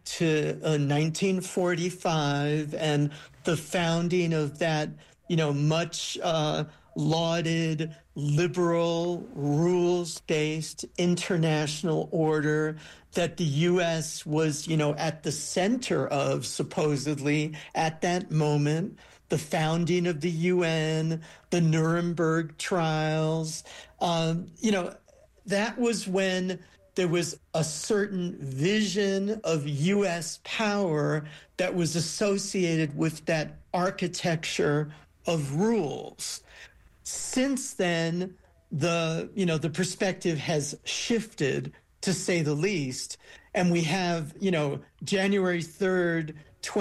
to 1945 and the founding of that, much lauded liberal rules-based international order that the U.S. was, at the center of, supposedly, at that moment. The founding of the UN, the Nuremberg trials, that was when there was a certain vision of U.S. power that was associated with that architecture of rules. Since then, the perspective has shifted, to say the least, and we have, January 3rd,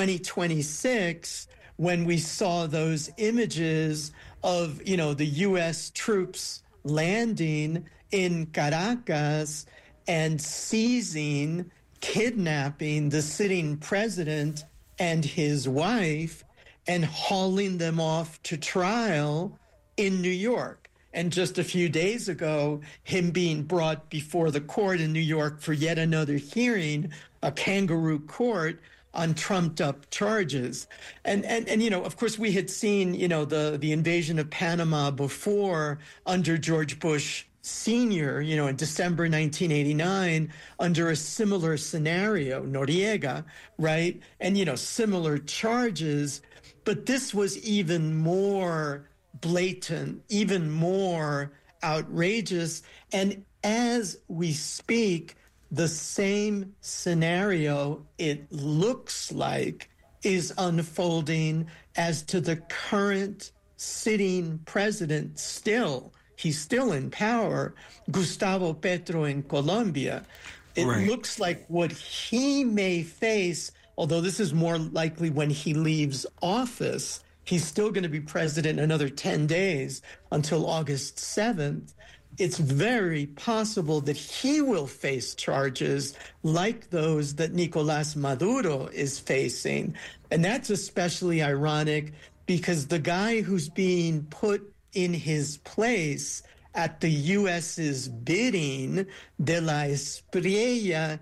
2026, when we saw those images of, the U.S. troops landing in Caracas and seizing, kidnapping the sitting president and his wife and hauling them off to trial in New York. And just a few days ago, him being brought before the court in New York for yet another hearing, a kangaroo court, on trumped-up charges. And of course, we had seen, the invasion of Panama before under George Bush Sr., in December 1989, under a similar scenario, Noriega, right? And, similar charges. But this was even more blatant, even more outrageous. And as we speak, the same scenario, it looks like, is unfolding as to the current sitting president still. He's still in power, Gustavo Petro in Colombia. It looks like what he may face, although this is more likely when he leaves office, he's still going to be president another 10 days until August 7th. It's very possible that he will face charges like those that Nicolás Maduro is facing. And that's especially ironic because the guy who's being put in his place at the U.S.'s bidding, De La Espriella,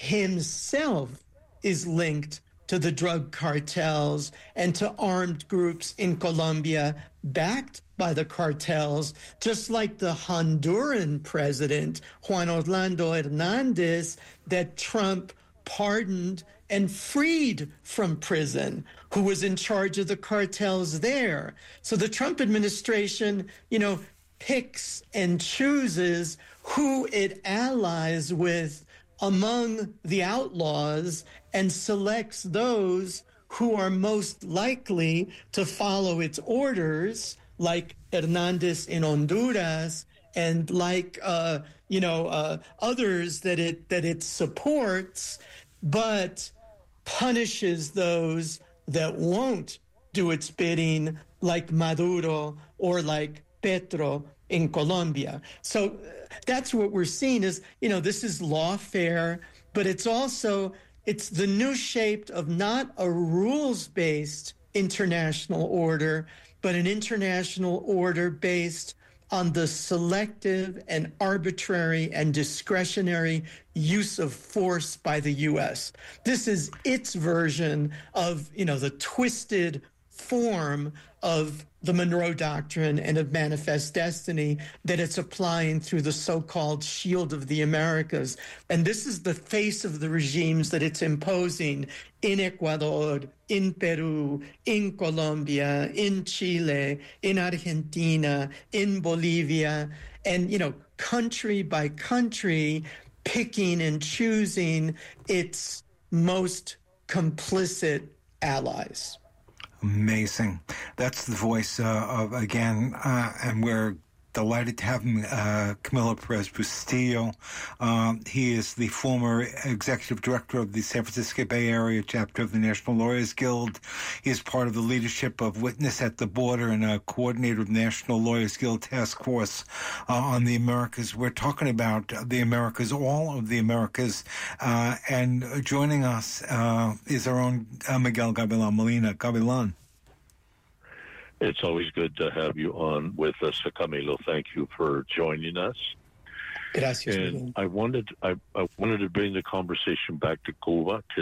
himself is linked to the drug cartels and to armed groups in Colombia backed by the cartels, just like the Honduran president, Juan Orlando Hernandez, that Trump pardoned and freed from prison, who was in charge of the cartels there. So the Trump administration, picks and chooses who it allies with among the outlaws and selects those who are most likely to follow its orders, like Hernandez in Honduras and like others that it supports, but punishes those that won't do its bidding, like Maduro or like Petro in Colombia. So that's what we're seeing is, this is lawfare, but it's the new shape of not a rules-based international order, but an international order based on the selective and arbitrary and discretionary use of force by the U.S. This is its version of, the twisted form of the Monroe Doctrine and of Manifest Destiny that it's applying through the so-called Shield of the Americas. And this is the face of the regimes that it's imposing in Ecuador, in Peru, in Colombia, in Chile, in Argentina, in Bolivia, and, country by country, picking and choosing its most complicit allies. Amazing. That's the voice of, again, and we're delighted to have him, Camilo Perez Bustillo. He is the former executive director of the San Francisco Bay Area chapter of the National Lawyers Guild. He is part of the leadership of Witness at the Border and a coordinator of the National Lawyers Guild Task Force on the Americas. We're talking about the Americas, all of the Americas, and joining us is our own Miguel Gavilan Molina. Gavilan. It's always good to have you on with us, Camilo. Thank you for joining us. Gracias. And I wanted to bring the conversation back to Cuba, to